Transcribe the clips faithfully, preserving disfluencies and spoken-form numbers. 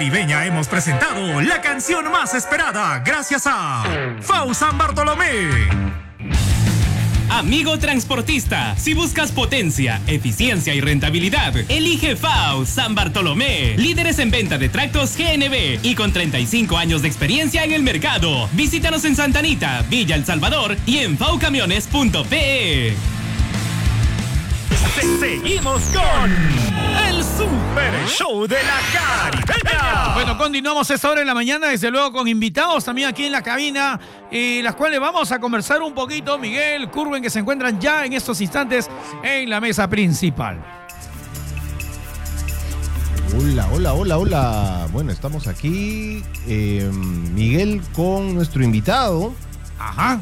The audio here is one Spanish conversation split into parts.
Caribeña hemos presentado la canción más esperada gracias a F A U San Bartolomé. Amigo transportista, si buscas potencia, eficiencia y rentabilidad, elige F A U San Bartolomé. Líderes en venta de tractos G N B y con treinta y cinco años de experiencia en el mercado. Visítanos en Santa Anita, Villa El Salvador y en faucamiones punto pe. Seguimos con el Super Show de la Caribeña. Bueno, continuamos esta hora en la mañana, desde luego con invitados también aquí en la cabina, y las cuales vamos a conversar un poquito, Miguel, Curwen, que se encuentran ya en estos instantes en la mesa principal. Hola, hola, hola, hola. Bueno, estamos aquí, eh, Miguel, con nuestro invitado. Ajá.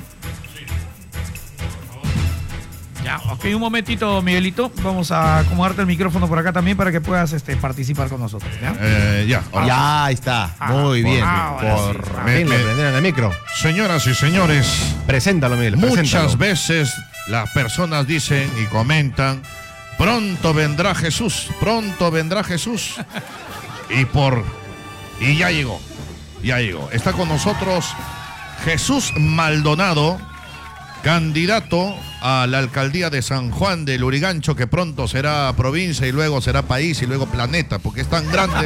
Ya, ok, un momentito, Miguelito. Vamos a acomodarte el micrófono por acá también para que puedas este, participar con nosotros. ¿Ya? Eh, ya, ahora. Ya, ahí está. Ah, Muy bien. ahora Por sí. fin Me- le me- prendieron el micro. Señoras y señores, Preséntalo, Miguel. muchas preséntalo. veces las personas dicen y comentan: pronto vendrá Jesús, pronto vendrá Jesús. Y por y ya llegó, ya llegó. Está con nosotros Jesús Maldonado, candidato a la alcaldía de San Juan del Lurigancho, que pronto será provincia y luego será país y luego planeta, porque es tan grande.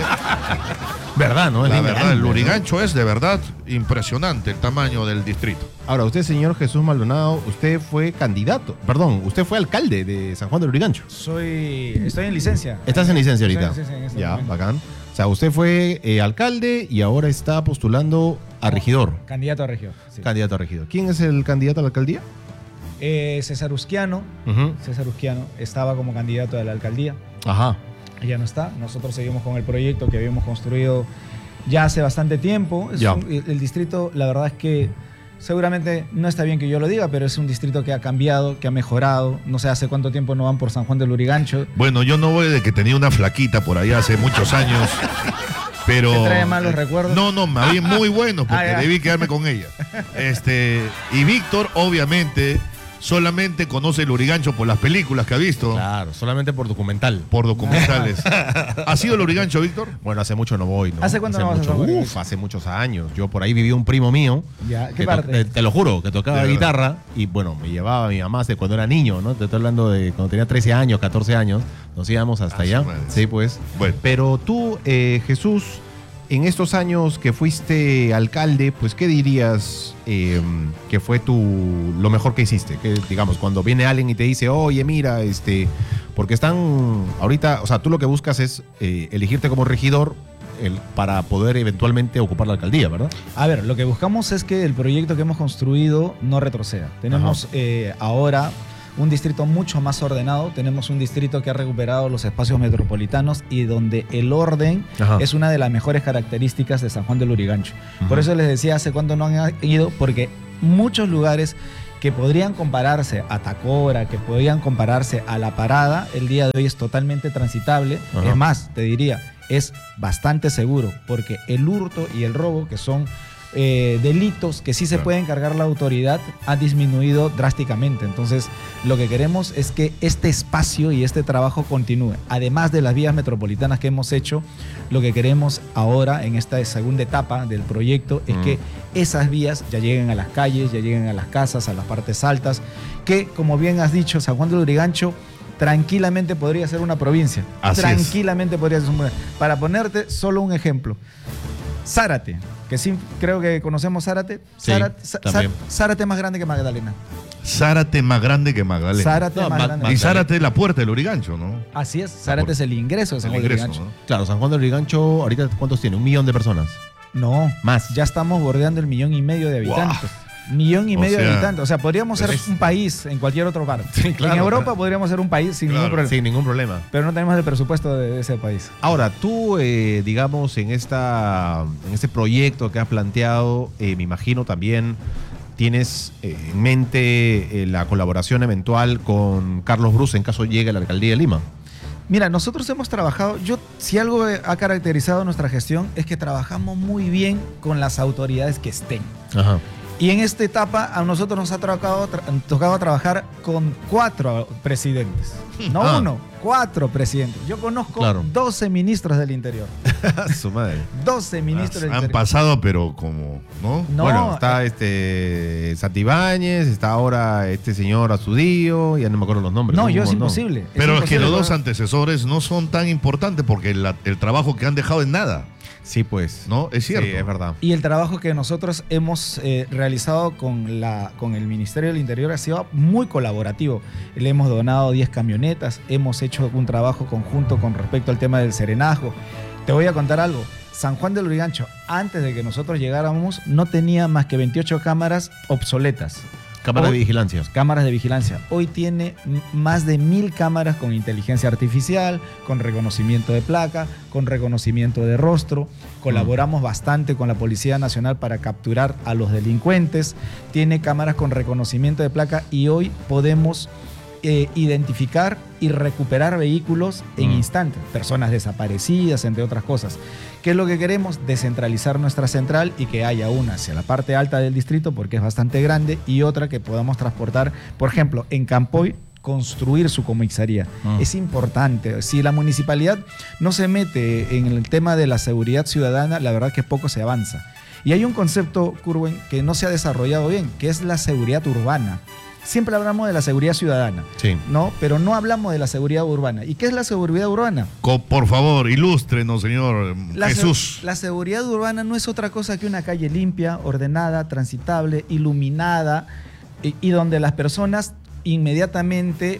¿Verdad, no? Es La bien verdad, grande, el ¿no? Lurigancho es de verdad impresionante el tamaño del distrito. Ahora, usted, señor Jesús Maldonado, usted fue candidato, perdón, usted fue alcalde de San Juan del Lurigancho. Soy, estoy en licencia. ¿Estás en licencia ahorita? Estoy en licencia en este Ya, momento. bacán. O sea, usted fue eh, alcalde y ahora está postulando a regidor. Candidato a región. Sí. Candidato a regidor. ¿Quién es el candidato a la alcaldía? Eh, César Usquiano. Uh-huh. César Usquiano estaba como candidato a la alcaldía. Ajá. Ya no está. Nosotros seguimos con el proyecto que habíamos construido ya hace bastante tiempo. Es Ya. un- el, el distrito, la verdad es que seguramente no está bien que yo lo diga, pero es un distrito que ha cambiado, que ha mejorado. No sé hace cuánto tiempo no van por San Juan del Lurigancho. Bueno, yo no voy de que tenía una flaquita por ahí hace muchos años, pero... ¿Te trae malos recuerdos? No, no, más bien muy bueno, porque Ah, ya. debí quedarme con ella. Este, y Víctor, obviamente, solamente conoce el Lurigancho por las películas que ha visto, Claro, solamente por documental. por documentales. ¿Ha sido el Lurigancho, Víctor? Bueno, hace mucho no voy, ¿no? ¿Hace cuánto no vas a mucho, San Juan del Uf, Lurigancho? hace muchos años. Yo por ahí viví un primo mío. Ya, ¿qué que to- parte? Te, te lo juro, que tocaba De verdad. guitarra y bueno, me llevaba mi mamá de cuando era niño, ¿no? Te estoy hablando de cuando tenía trece años, catorce años. Nos íbamos hasta Ah, allá. su madre. Sí, pues. Bueno. Pero tú, eh, Jesús, en estos años que fuiste alcalde, pues, ¿qué dirías eh, que fue tu, lo mejor que hiciste? Que, digamos, cuando viene alguien y te dice, oye, mira, este, porque están ahorita, o sea, tú lo que buscas es eh, elegirte como regidor el- para poder eventualmente ocupar la alcaldía, ¿verdad? A ver, lo que buscamos es que el proyecto que hemos construido no retroceda. Tenemos eh, ahora un distrito mucho más ordenado, tenemos un distrito que ha recuperado los espacios metropolitanos y donde el orden Ajá. es una de las mejores características de San Juan del Lurigancho. Ujú. Por eso les decía hace cuánto no han ido, porque muchos lugares que podrían compararse a Tacora, que podrían compararse a La Parada, el día de hoy es totalmente transitable. Ajá. Es más, te diría, es bastante seguro, porque el hurto y el robo, que son eh, delitos que sí se Claro. puede encargar la autoridad, ha disminuido drásticamente. Entonces, lo que queremos es que este espacio y este trabajo continúe. Además de las vías metropolitanas que hemos hecho, lo que queremos ahora, en esta segunda etapa del proyecto, es Mm. que esas vías ya lleguen a las calles, ya lleguen a las casas, a las partes altas, que, como bien has dicho, San Juan del Lurigancho tranquilamente podría ser una provincia. Así es. tranquilamente podría ser una. Para ponerte solo un ejemplo. Zárate, que sí creo que conocemos Zárate. Sí, Zárate, Zá- también. Zárate es más grande que Magdalena. Zárate más grande que Magdalena. Zárate No, es más Ma- grande. Y Zárate es la puerta del Lurigancho, ¿no? Así es, Zárate es el ingreso de San El Juan del ingreso, Lurigancho. ¿no? Claro, San Juan del Lurigancho, ahorita, ¿cuántos tiene? Un millón de personas. No, Más. ya estamos bordeando el millón y medio de habitantes. Millón y O medio de sea, habitantes. O sea, podríamos ser es- un país en cualquier otro lugar. Sí, claro, en Europa claro. podríamos ser un país sin Claro. ningún problema. Sin ningún problema. Pero no tenemos el presupuesto de ese país. Ahora, tú, eh, digamos, en, esta, en este proyecto que has planteado, eh, me imagino también tienes eh, en mente eh, la colaboración eventual con Carlos Bruce en caso llegue a la alcaldía de Lima. Mira, nosotros hemos trabajado, yo si algo ha caracterizado nuestra gestión es que trabajamos muy bien con las autoridades que estén. Ajá. Y en esta etapa a nosotros nos ha tocado, tra- tocado trabajar con cuatro presidentes. No Ah. uno, cuatro presidentes. Yo conozco Claro. doce ministros del Interior. Su madre. doce ministros del Han Interior. pasado, pero como, ¿no? No, bueno, está eh, este Santibáñez, está ahora este señor Azudillo, ya no me acuerdo los nombres. no, son yo un es montón. imposible. es Pero es que imposible, los dos ¿no? antecesores no son tan importantes porque la- el trabajo que han dejado es nada, Sí, pues. ¿no? Es cierto. Sí, es verdad. Y el trabajo que nosotros hemos eh, realizado con, la, con el Ministerio del Interior ha sido muy colaborativo. Le hemos donado diez camionetas, hemos hecho un trabajo conjunto con respecto al tema del serenazgo. Te voy a contar algo. San Juan del Urigancho, antes de que nosotros llegáramos, no tenía más que veintiocho cámaras obsoletas. Cámara de Hoy- vigilancia. Cámaras de vigilancia. Hoy tiene m- más de mil cámaras con inteligencia artificial, con reconocimiento de placa, con reconocimiento de rostro. Colaboramos bastante con la Policía Nacional para capturar a los delincuentes. Tiene cámaras con reconocimiento de placa y hoy podemos eh, identificar y recuperar vehículos en Mm. instantes. Personas desaparecidas, entre otras cosas. ¿Qué es lo que queremos? Descentralizar nuestra central y que haya una hacia la parte alta del distrito porque es bastante grande y otra que podamos transportar, por ejemplo, en Campoy, construir su comisaría. Mm. Es importante. Si la municipalidad no se mete en el tema de la seguridad ciudadana, la verdad que poco se avanza. Y hay un concepto, Curwen, que no se ha desarrollado bien, que es la seguridad urbana. Siempre hablamos de la seguridad ciudadana, Sí. ¿no? Pero no hablamos de la seguridad urbana. ¿Y qué es la seguridad urbana? Co- Por favor, ilústrenos, señor La, se- Jesús. la seguridad urbana no es otra cosa que una calle limpia, ordenada, transitable, iluminada y, y donde las personas inmediatamente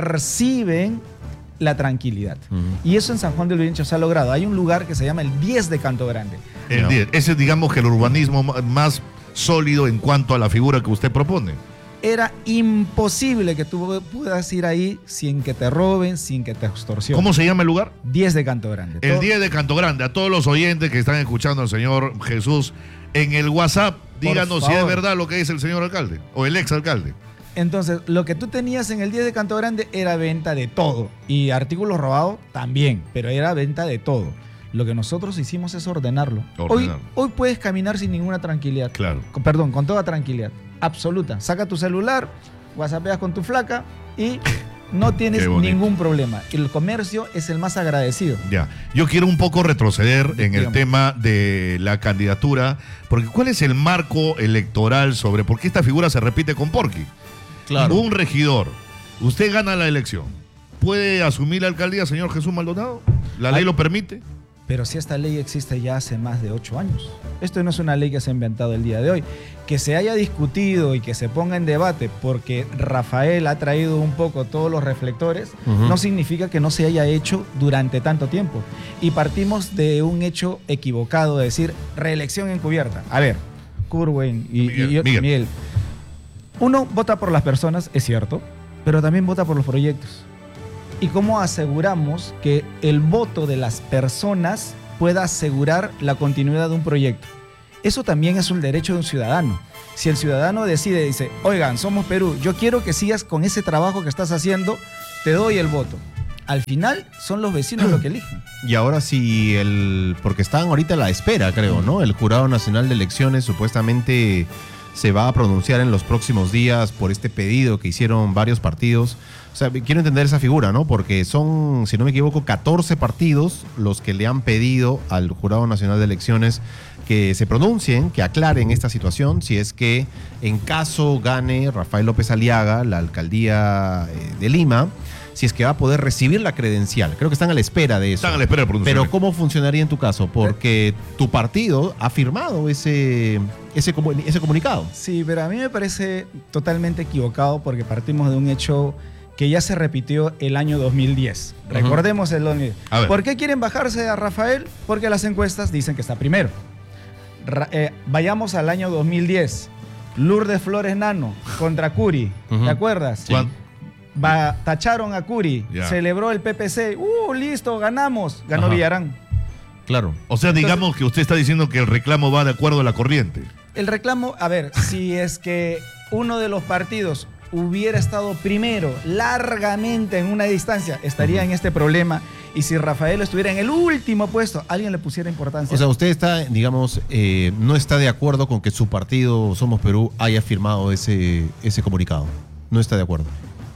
perciben la tranquilidad. Ujú. Y eso en San Juan del Urigancho se ha logrado. Hay un lugar que se llama el diez de Canto Grande. El No. diez. Ese es, digamos, que el urbanismo ma- más sólido en cuanto a la figura que usted propone. Era imposible que tú puedas ir ahí sin que te roben, sin que te extorsionen. ¿Cómo se llama el lugar? diez de Canto Grande. El Todo- diez de Canto Grande. A todos los oyentes que están escuchando al señor Jesús en el WhatsApp, díganos si es favor. verdad lo que dice el señor alcalde o el ex alcalde. Entonces, lo que tú tenías en el diez de Canto Grande era venta de todo. Y artículos robados también, pero era venta de todo. Lo que nosotros hicimos es ordenarlo. Ordenarlo. Hoy, hoy puedes caminar sin ninguna tranquilidad. Claro. Con- perdón, con toda tranquilidad. Absoluta. Saca tu celular, whatsappeas con tu flaca y no tienes Qué bonito. ningún problema. El comercio es el más agradecido. Ya, yo quiero un poco retroceder en el Dígame. tema de la candidatura, porque ¿cuál es el marco electoral sobre por qué esta figura se repite con Porky? Claro. Un regidor, usted gana la elección, ¿puede asumir la alcaldía, señor Jesús Maldonado? ¿La ley Ay. lo permite? Pero si esta ley existe ya hace más de ocho años. Esto no es una ley que se ha inventado el día de hoy. Que se haya discutido y que se ponga en debate porque Rafael ha traído un poco todos los reflectores, Ujú. no significa que no se haya hecho durante tanto tiempo. Y partimos de un hecho equivocado, de decir reelección encubierta. A ver, Curwen y, Miguel, y yo- Miguel. Miguel, uno vota por las personas, es cierto, pero también vota por los proyectos. ¿Y cómo aseguramos que el voto de las personas pueda asegurar la continuidad de un proyecto? Eso también es un derecho de un ciudadano. Si el ciudadano decide, dice, oigan, somos Perú, yo quiero que sigas con ese trabajo que estás haciendo, te doy el voto. Al final son los vecinos los que eligen. Y ahora sí, el, porque están ahorita a la espera, creo, ¿no? El Jurado Nacional de Elecciones supuestamente se va a pronunciar en los próximos días por este pedido que hicieron varios partidos. O sea, quiero entender esa figura, ¿no? Porque son, si no me equivoco, catorce partidos los que le han pedido al Jurado Nacional de Elecciones que se pronuncien, que aclaren esta situación, si es que en caso gane Rafael López Aliaga la alcaldía eh, de Lima, si es que va a poder recibir la credencial. Creo que están a la espera de eso. Están a la espera del Pero pronunciamiento. ¿cómo funcionaría en tu caso? Porque tu partido ha firmado ese, ese, comu- ese comunicado. Sí, pero a mí me parece totalmente equivocado porque partimos de un hecho que ya se repitió el año dos mil diez. Recordemos el dos mil diez. A ver. ¿Por qué quieren bajarse a Rafael? Porque las encuestas dicen que está primero. Ra- eh, vayamos al año dos mil diez. Lourdes Flores Nano contra Curi. Ujú. ¿Te acuerdas? ¿Cuán- Va- tacharon a Curi. Ya. Celebró el P P C. ¡Uh, listo! Ganamos. Ganó Ajá. Villarán. Claro. O sea, digamos que usted está diciendo que el reclamo va de acuerdo a la corriente. El reclamo, a ver, si es que uno de los partidos hubiera estado primero largamente en una distancia, estaría en este problema. Y si Rafael estuviera en el último puesto, alguien le pusiera importancia. O sea, usted está, digamos, eh, no está de acuerdo con que su partido Somos Perú haya firmado ese, ese comunicado. No está de acuerdo.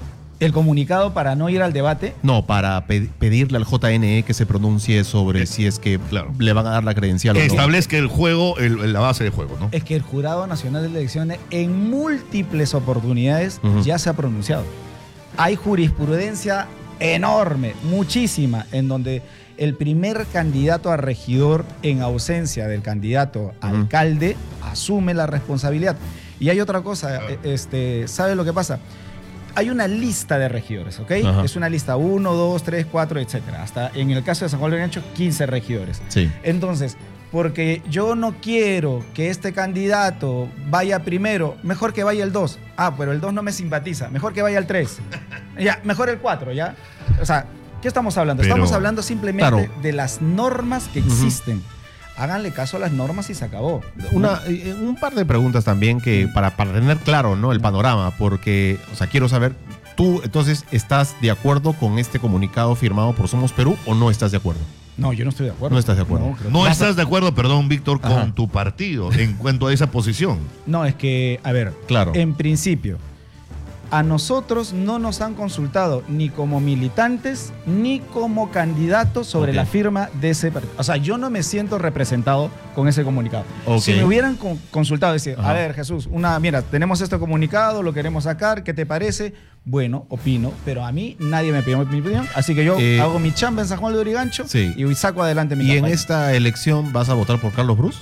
El comunicado para no ir al debate. No, para pe- pedirle al J N E que se pronuncie sobre Eh, si es que claro. le van a dar la credencial o no. Establezca el juego, el- la base del juego, ¿no? Es que el Jurado Nacional de Elecciones en múltiples oportunidades Ujú. ya se ha pronunciado. Hay jurisprudencia enorme, muchísima, en donde el primer candidato a regidor en ausencia del candidato a Ujú. alcalde asume la responsabilidad. Y hay otra cosa, Claro. eh, este, ¿sabes lo que pasa? Hay una lista de regidores, ¿ok? Ajá. Es una lista uno, dos, tres, cuatro, etcétera. Hasta en el caso de San Juan del Gancho, quince regidores. Sí. Entonces, porque yo no quiero que este candidato vaya primero, mejor que vaya el dos. Ah, pero el dos no me simpatiza, mejor que vaya el tres. Ya, mejor el cuatro, ¿ya? O sea, ¿qué estamos hablando? Pero- estamos hablando simplemente Claro. de las normas que Ujú. existen. Háganle caso a las normas y se acabó. Una, eh, un par de preguntas también que para, para tener claro, ¿no? El panorama, porque, o sea, quiero saber, ¿tú entonces estás de acuerdo con este comunicado firmado por Somos Perú o no estás de acuerdo? No, yo no estoy de acuerdo. No estás de acuerdo. No, creo- No Vas a- estás de acuerdo, perdón, Víctor, Ajá. con tu partido en cuanto a esa posición. No, es que, a ver, Claro. en principio, a nosotros no nos han consultado ni como militantes ni como candidatos sobre Ok. la firma de ese partido. O sea, yo no me siento representado con ese comunicado. Ok. Si me hubieran con- consultado, decir, Ajá. a ver, Jesús, una, mira, tenemos este comunicado, lo queremos sacar, ¿qué te parece? Bueno, opino, pero a mí nadie me pidió mi opinión, así que yo Eh, hago mi chamba en San Juan de Urigancho Sí. y saco adelante mi ¿Y en campaña. esta elección vas a votar por Carlos Bruce?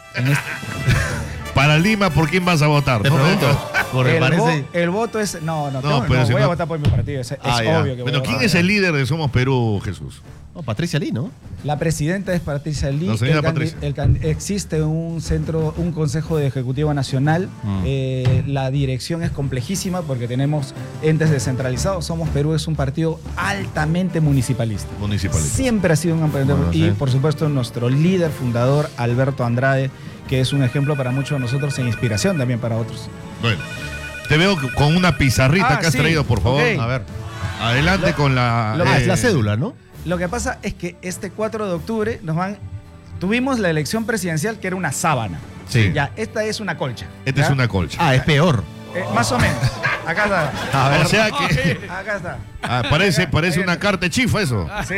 Para Lima, ¿por quién vas a votar? Te No, pregunto. Porque el, parece... vo- el voto es. No, no, No, tengo- pero no, si voy no- a votar por mi partido. Es, es Ah, ya. obvio que voy Pero a ¿quién votar. es el líder de Somos Perú, Jesús? No, Patricia Lee, ¿no? La presidenta es Patricia Lee. La señora El candi- Patricia. el can- existe un centro, un consejo de ejecutivo nacional. Mm. Eh, la dirección es complejísima porque tenemos entes descentralizados. Somos Perú es un partido altamente municipalista. Municipalista. Siempre ha sido un emprendedor. Bueno, y sí. por supuesto nuestro líder fundador, Alberto Andrade, que es un ejemplo para muchos de nosotros e inspiración también para otros. Bueno, te veo con una pizarrita Ah, que has sí. traído, por favor. Ok. A ver. Adelante Lo- con la... lo- Ah, eh, es la cédula, ¿no? Lo que pasa es que este cuatro de octubre nos van. Tuvimos la elección presidencial que era una sábana. Sí. Ya, esta es una colcha. Esta ¿ya? es una colcha. Ah, es peor. Eh, más o menos. Acá está. A ver. O sea que... Acá está. Ah, parece parece Ahí una está. carta de chifa eso. Sí.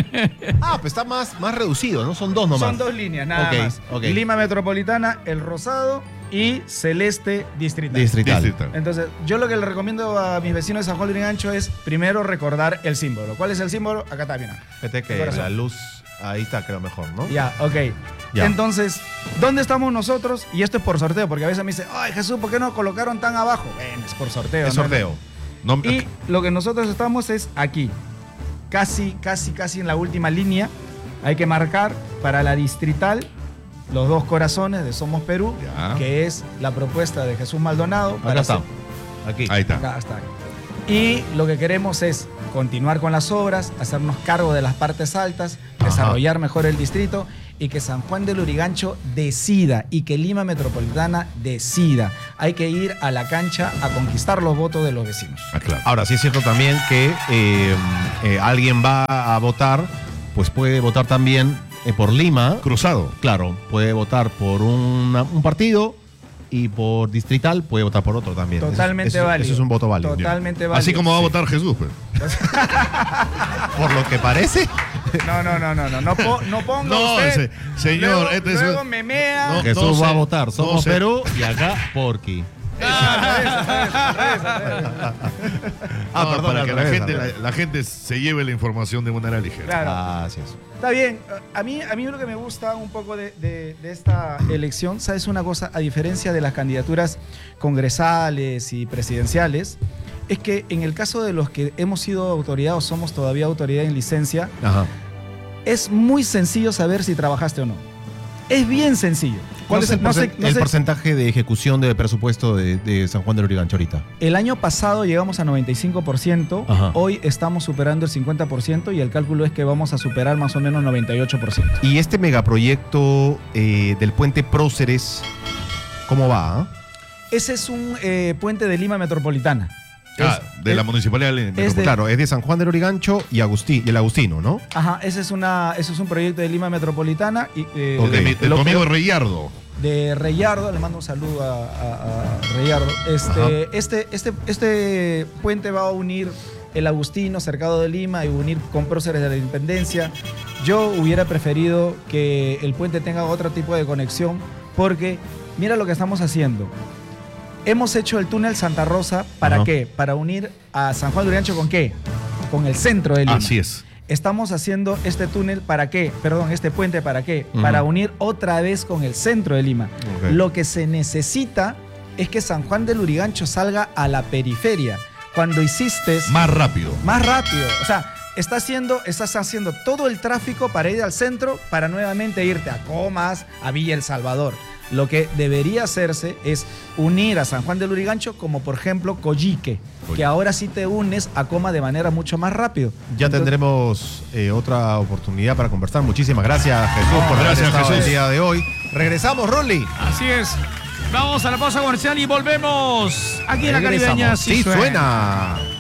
Ah, pues está más, más reducido, ¿no? Son dos nomás. Son dos líneas, nada Ok, más. ok. Lima Metropolitana, El Rosado y Celeste Distrital. Distrital. Distrital. Entonces, yo lo que le recomiendo a mis vecinos de San Juan de Urigancho es primero recordar el símbolo. ¿Cuál es el símbolo? Acá está, mira. Fíjate que Corazón. la luz ahí está, creo mejor, ¿no? Ya, ok. Ya. Entonces, ¿dónde estamos nosotros? Y esto es por sorteo, porque a veces me dicen, ay Jesús, ¿por qué no colocaron tan abajo? Ven, es por sorteo. Es ¿no? sorteo. No, Y lo que nosotros estamos es aquí. Casi, casi, casi en la última línea. Hay que marcar para la distrital los dos corazones de Somos Perú, Ya. que es la propuesta de Jesús Maldonado. Acá para está. hacer- Aquí. Ahí está. Acá está. Y lo que queremos es continuar con las obras, hacernos cargo de las partes altas, Ajá. desarrollar mejor el distrito y que San Juan del Urigancho decida y que Lima Metropolitana decida. Hay que ir a la cancha a conquistar los votos de los vecinos. Ah, claro. Ahora, sí es cierto también que eh, eh, alguien va a votar, pues puede votar también eh, por Lima. Cruzado. Claro, puede votar por una- un partido y por distrital puede votar por otro también. Eso- Totalmente eso, válido. Eso es un voto válido. Totalmente válido. Así como va a Sí. votar Jesús. Pues. Por lo que parece. No, no, no, no, no. No, po- no ponga No, usted. ese- señor, Luego, este es- luego memea. No, Jesús no va sé, a votar. Somos no sé. Perú y acá Porky. Ah, perdón, para al que la revés, gente, al la, revés. la gente se lleve la información de manera ligera. Claro. Ah, así es. Está bien. A mí, a mí lo que me gusta un poco de, de- de esta elección, ¿sabes una cosa? A diferencia de las candidaturas congresales y presidenciales, es que en el caso de los que hemos sido autoridad o somos todavía autoridad en licencia, Ajá. es muy sencillo saber si trabajaste o no. Es bien sencillo. ¿Cuál No es sé- el, no sé- porcen- no el sé- porcentaje de ejecución de presupuesto de, de San Juan del Urigancho ahorita? El año pasado llegamos a noventa y cinco por ciento, Ajá. hoy estamos superando el cincuenta por ciento y el cálculo es que vamos a superar más o menos noventa y ocho por ciento. Y este megaproyecto eh, del puente Próceres, ¿cómo va? ah? Ese es un eh, puente de Lima Metropolitana. Ah, Es- de la es- municipalidad de es de- Claro, es de San Juan del Urigancho y, Agustí, y el Agustino, ¿no? Ajá, ese es, una, ese es un proyecto de Lima Metropolitana. Y, eh, Ok. de, mi- de lo tu amigo creo- Reyardo. de Reyardo, le mando un saludo a, a- a Reyardo. Este, este, este, este puente va a unir el Agustino, Cercado de Lima, y unir con próceres de la Independencia. Yo hubiera preferido que el puente tenga otro tipo de conexión, porque mira lo que estamos haciendo. Hemos hecho el túnel Santa Rosa, ¿para Ajá. qué? Para unir a San Juan de Urigancho con qué? Con el centro de Lima. Así es. Estamos haciendo este túnel para qué, perdón, este puente para qué, Ujú. para unir otra vez con el centro de Lima. Ok. Lo que se necesita es que San Juan del Urigancho salga a la periferia. Cuando hiciste Más rápido. más rápido, o sea, está haciendo, estás haciendo todo el tráfico para ir al centro, para nuevamente irte a Comas, a Villa El Salvador. Lo que debería hacerse es unir a San Juan del Urigancho como por ejemplo Coyique, que ahora sí te unes a Coma de manera mucho más rápido. Ya Entonces, tendremos eh, otra oportunidad para conversar. Muchísimas gracias, Jesús, por haber gracias, estado Jesús. el día de hoy. Regresamos, Rolly. Así es. Vamos a la pausa comercial y volvemos aquí en la Regresamos. Caribeña. Sí suena.